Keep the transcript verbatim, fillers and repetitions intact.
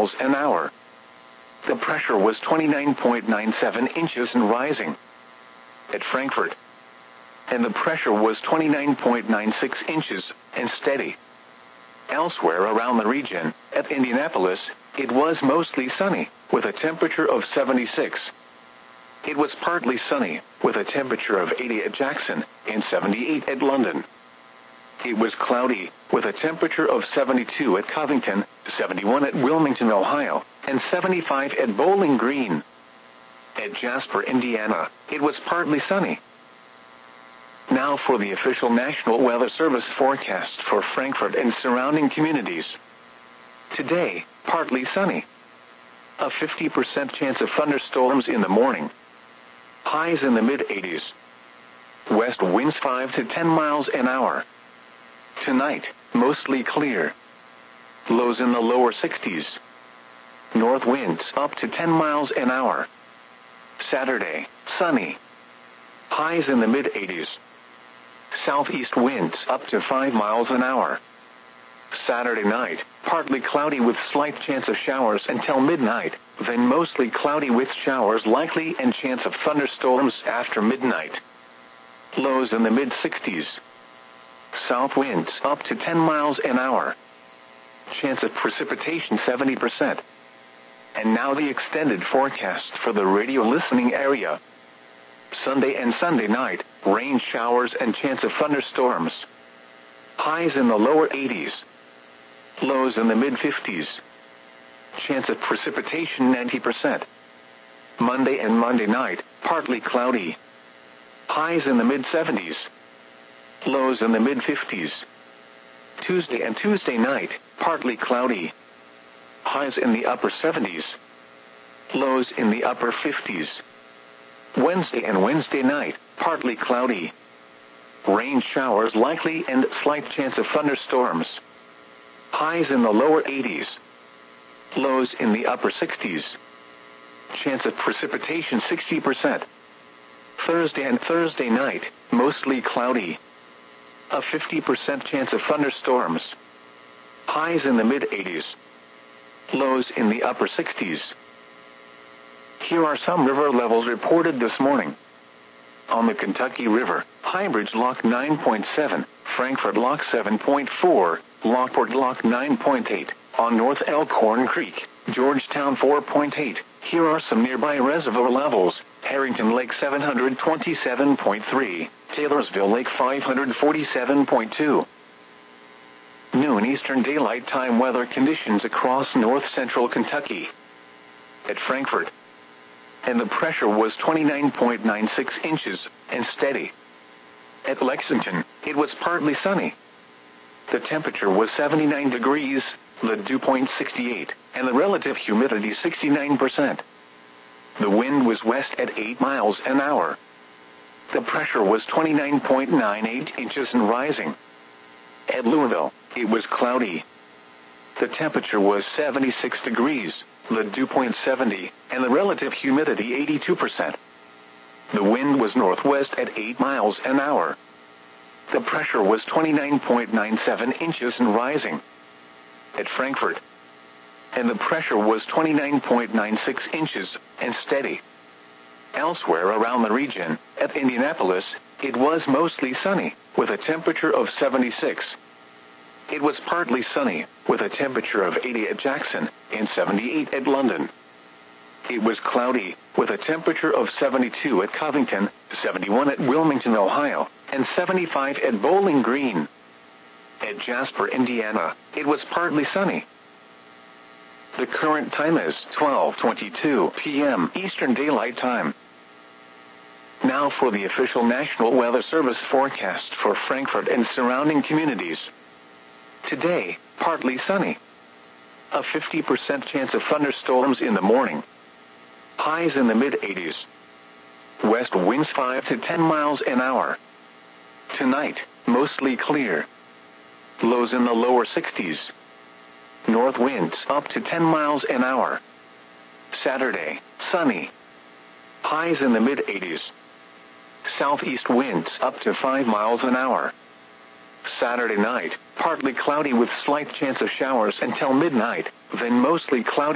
miles an hour. The pressure was twenty-nine point nine seven inches and rising. At Frankfurt, and the pressure was twenty-nine point nine six inches and steady. Elsewhere around the region, at Indianapolis, it was mostly sunny, with a temperature of seventy-six. It was partly sunny, with a temperature of eighty at Jackson, and seventy-eight at London. It was cloudy, with a temperature of seventy-two at Covington, seventy-one at Wilmington, Ohio, and seventy-five at Bowling Green. At Jasper, Indiana, it was partly sunny. Now for the official National Weather Service forecast for Frankfurt and surrounding communities. Today, partly sunny. A fifty percent chance of thunderstorms in the morning. Highs in the mid-eighties. West winds five to ten miles an hour. Tonight, mostly clear. Lows in the lower sixties. North winds up to ten miles an hour. Saturday, sunny. Highs in the mid-eighties. Southeast winds up to five miles an hour. Saturday night, partly cloudy with slight chance of showers until midnight, then mostly cloudy with showers likely and chance of thunderstorms after midnight. Lows in the mid-sixties. South winds up to ten miles an hour. Chance of precipitation seventy percent. And now the extended forecast for the radio listening area. Sunday and Sunday night, rain showers and chance of thunderstorms. Highs in the lower eighties. Lows in the mid-fifties. Chance of precipitation ninety percent. Monday and Monday night, partly cloudy. Highs in the mid-seventies. Lows in the mid-fifties. Tuesday and Tuesday night, partly cloudy. Highs in the upper seventies. Lows in the upper fifties. Wednesday and Wednesday night, partly cloudy. Rain showers likely and slight chance of thunderstorms. Highs in the lower eighties. Lows in the upper sixties. Chance of precipitation sixty percent. Thursday and Thursday night, mostly cloudy. A fifty percent chance of thunderstorms. Highs in the mid-eighties. Lows in the upper sixties. Here are some river levels reported this morning. On the Kentucky River, Highbridge Lock nine point seven, Frankfurt Lock seven point four, Lockport Lock nine point eight, on North Elkhorn Creek, Georgetown four point eight. Here are some nearby reservoir levels. Harrington Lake seven hundred twenty-seven point three, Taylorsville Lake five hundred forty-seven point two. Noon Eastern Daylight Time weather conditions across north-central Kentucky. At Frankfurt, and the pressure was twenty-nine point nine six inches and steady. At Lexington, it was partly sunny. The temperature was seventy-nine degrees, the dew point sixty-eight, and the relative humidity sixty-nine percent. The wind was west at eight miles an hour. The pressure was twenty-nine point nine eight inches and rising. At Louisville, it was cloudy. The temperature was seventy-six degrees, the dew point seventy, and the relative humidity eighty-two percent. The wind was northwest at eight miles an hour. The pressure was twenty-nine point nine seven inches and rising. At Frankfurt, and the pressure was twenty-nine point nine six inches and steady. Elsewhere around the region, at Indianapolis, it was mostly sunny, with a temperature of seventy-six. It was partly sunny, with a temperature of eighty at Jackson, and seventy-eight at London. It was cloudy, with a temperature of seventy-two at Covington, seventy-one at Wilmington, Ohio, and seventy-five at Bowling Green. At Jasper, Indiana, it was partly sunny. The current time is twelve twenty-two p m Eastern Daylight Time. Now for the official National Weather Service forecast for Frankfurt and surrounding communities. Today, partly sunny. A fifty percent chance of thunderstorms in the morning. Highs in the mid-eighties. West winds five to ten miles an hour. Tonight, mostly clear. Lows in the lower sixties. North winds up to ten miles an hour. Saturday, sunny. Highs in the mid-eighties. Southeast winds up to five miles an hour. Saturday night, partly cloudy with slight chance of showers until midnight, then mostly cloudy.